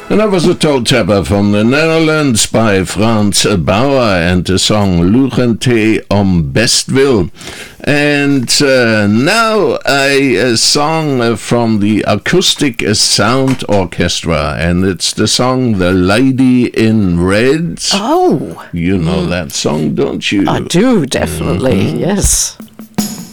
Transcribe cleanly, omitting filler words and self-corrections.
And that was a toe tapper from the Netherlands by Frans Bauer and the song Lugente om Bestwil. And now a song from the Acoustic Sound Orchestra, and it's the song The Lady in Red. Oh. You know that song, don't you? I do, definitely, yes.